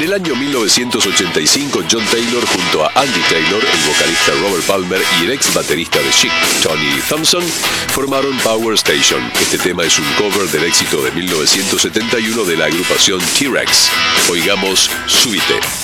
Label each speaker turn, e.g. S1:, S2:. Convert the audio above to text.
S1: el año 1985, John Taylor junto a Andy Taylor, el vocalista Robert Palmer y el ex baterista de Chic, Tony Thompson, formaron Power Station. Este tema es un cover del éxito de 1971 de la agrupación T-Rex. Oigamos Súbite.